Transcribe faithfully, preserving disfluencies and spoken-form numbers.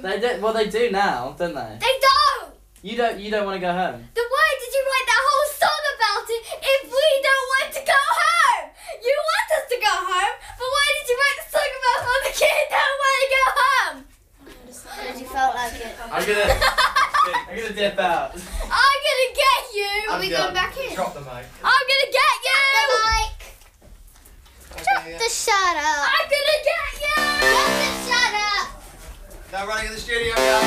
They do. Well, they do now, don't they? They don't. You don't. You don't want to go home. Then why did you write that whole song about it if we don't want to go home? You want us to go home, but why did you write the song about how the kids don't want to go home? Because you felt like it. I'm gonna. I'm gonna dip out. I'm gonna get you. Are we going back in? Drop the mic. I'm gonna get you. The mic. Okay, yeah. The shut up. I'm gonna get you. Just shut up. Now running in the studio, guys.